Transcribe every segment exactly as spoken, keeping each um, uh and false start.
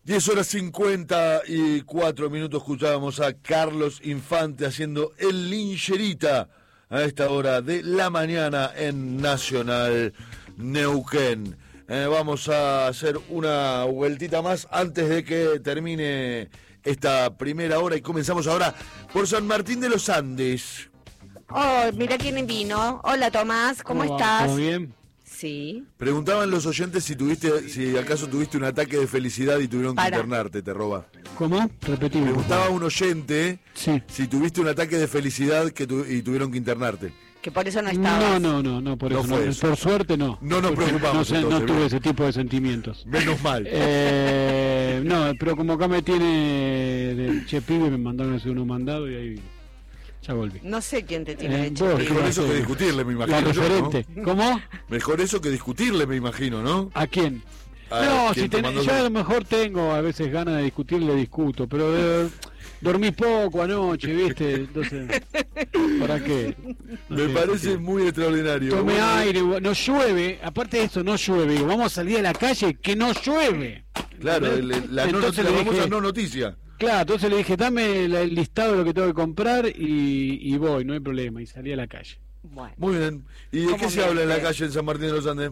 diez horas cincuenta y cuatro minutos escuchábamos a Carlos Infante haciendo el lincherita a esta hora de la mañana en Nacional Neuquén. Eh, vamos a hacer una vueltita más antes de que termine esta primera hora y comenzamos ahora por San Martín de los Andes. Oh, mira quién vino. Hola Tomás, ¿cómo, ¿Cómo estás? ¿Todo bien? Sí. Preguntaban los oyentes si tuviste, si acaso tuviste un ataque de felicidad y tuvieron que Para. internarte, te roba. ¿Cómo? Repetime. Preguntaba un oyente sí. si tuviste un ataque de felicidad que tu, y tuvieron que internarte. Que por eso no estabas. No, no, no, no, por no eso no. eso. Por suerte no. No nos preocupamos. No, sé, entonces, no tuve ¿no? ese tipo de sentimientos. Menos mal. Eh, no, pero como acá me tiene del che pibe, me mandaron a hacer uno mandado y ahí ya volví. No sé quién te tiene Eh, de vos, che Mejor pibe. eso que discutirle, me imagino. La yo, referente. ¿no? ¿Cómo? Mejor eso que discutirle, me imagino, ¿no? ¿A quién? A no, quien si te ten, mandó yo el- a lo mejor tengo a veces ganas de discutir, le discuto, pero eh, dormí poco anoche, ¿viste? Entonces, ¿para qué? No Me sé, parece sí. muy extraordinario. Tomé Bueno, aire, no llueve, aparte de eso no llueve, digo, vamos a salir a la calle que no llueve. Claro, el- el- la, no, Entonces la le famosa dije- no noticia. Claro, entonces le dije, dame la- el listado de lo que tengo que comprar y, y voy, no hay problema, y salí a la calle. Bueno, Muy bien. ¿Y de ¿Cómo qué se me habla en la enteré? calle en San Martín de los Andes?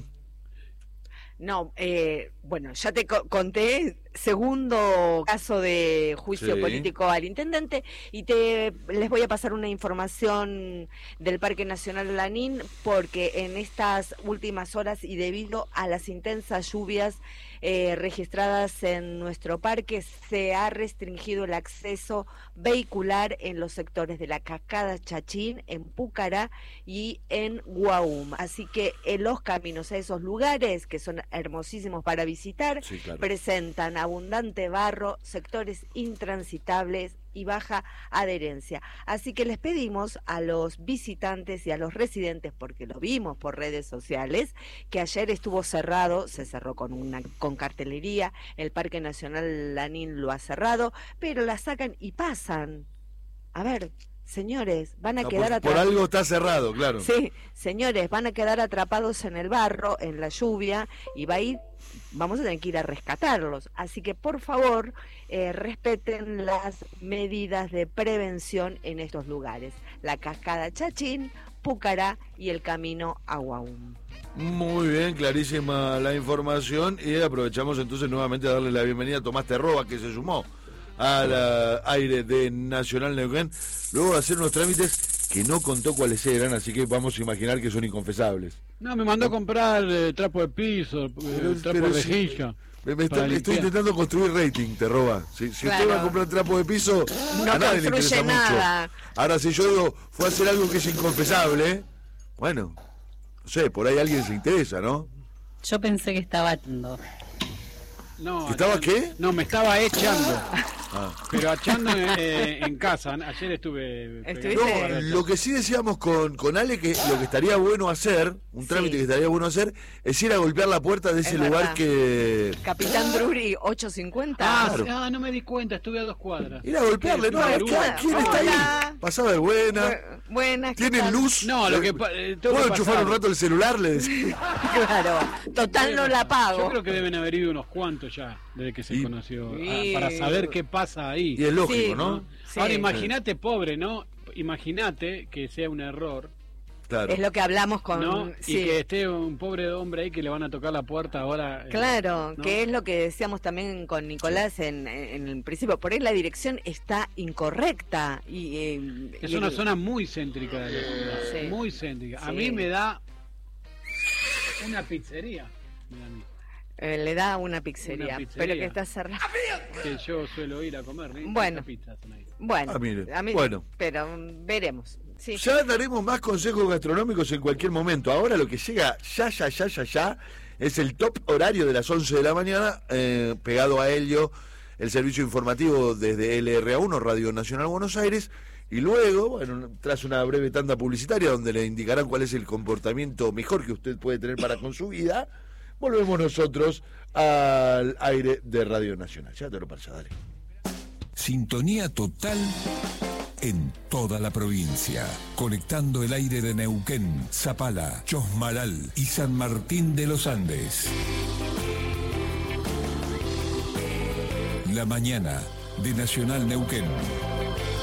no, eh, bueno, ya te co- conté, segundo caso de juicio Sí. político al intendente, y te les voy a pasar una información del Parque Nacional Lanín, porque en estas últimas horas y debido a las intensas lluvias eh, registradas en nuestro parque, se ha restringido el acceso vehicular en los sectores de la Cascada Chachín, en Púcara y en Guaum. Así que en los caminos a esos lugares, que son hermosísimos para visitar, Sí, claro. presentan abundante barro, sectores intransitables y baja adherencia. Así que les pedimos a los visitantes y a los residentes, porque lo vimos por redes sociales, que ayer estuvo cerrado, se cerró con una con cartelería, el Parque Nacional Lanín lo ha cerrado, pero la sacan y pasan. A ver, señores, van a No, quedar por, por atrapados. algo está cerrado, claro. Sí, señores, van a quedar atrapados en el barro, en la lluvia, y va a ir, vamos a tener que ir a rescatarlos. Así que, por favor, eh, respeten las medidas de prevención en estos lugares. La Cascada Chachín, Púcara y el camino a Guaum. Muy bien, clarísima la información y aprovechamos entonces nuevamente a darle la bienvenida a Tomás Terroba, que se sumó al uh, aire de Nacional Neuquén, luego de hacer unos trámites que no contó cuáles eran, así que vamos a imaginar que son inconfesables. No, me mandó a comprar eh, trapo de piso, eh, Pero- trapo pero de si- rejilla. Me, me está- para estoy limpiar. intentando construir rating, Terroba. Si, si Claro. usted va a comprar trapo de piso, No a nadie le construye interesa nada. mucho. Ahora, si yo digo, fue a hacer algo que es inconfesable, bueno, no sé, por ahí alguien se interesa, ¿no? Yo pensé que estaba ando. No, ¿Que estaba achando- qué? No, me estaba echando. Ah. Pero achando eh, en casa. Ayer estuve. ¿Estuviste? pegando No, para lo que sí decíamos con, con Ale, que lo que estaría bueno hacer, un trámite Sí. que estaría bueno hacer, es ir a golpear la puerta de ese Es lugar verdad. que... Capitán Drury, ochocientos cincuenta. Ah, Claro. sí, ah, no me di cuenta, estuve a dos cuadras. Ir a golpearle, ¿no? ¿Qué? ¿Quién, quién está Hola. ahí? Pasada de buena. Bu- Buenas, ¿qué ¿Tienen tal? luz? No, lo que pa- eh, tengo ¿Puedo que enchufar pasar. un rato el celular? Le decía. Claro, total no la pago. Yo creo que deben haber ido unos cuantos ya, desde que se Y- conoció, a- Sí. para saber qué pasa ahí. Y es lógico, Sí, ¿no? Sí. Ahora imagínate, pobre, ¿no? Imagínate que sea un error, Claro. Es lo que hablamos con... ¿no? sí. Y que esté un pobre hombre ahí que le van a tocar la puerta ahora. eh, Claro, ¿no? que es lo que decíamos también con Nicolás en, en el principio. Por ahí la dirección está incorrecta. Y, eh, Es y una el- zona muy céntrica de la ciudad, Sí. muy céntrica. A Sí. mí me da una pizzería, me da a mí, eh, le da una pizzería, Una pizzería. pero que está cerrada. que yo suelo ir a comer. ¿no? Bueno. Esas pizzas son ahí. Bueno, Ah, mire, a mí- bueno. pero mm, veremos. Sí. Ya daremos más consejos gastronómicos en cualquier momento. Ahora lo que llega ya, ya, ya, ya, ya es el top horario de las once de la mañana, eh, pegado a ello el servicio informativo desde L R A uno, Radio Nacional Buenos Aires, y luego, bueno, tras una breve tanda publicitaria donde le indicarán cuál es el comportamiento mejor que usted puede tener para con su vida, volvemos nosotros al aire de Radio Nacional. Ya te lo pasa, dale. Sintonía total en toda la provincia, conectando el aire de Neuquén, Zapala, Chosmalal y San Martín de los Andes. La mañana de Nacional Neuquén.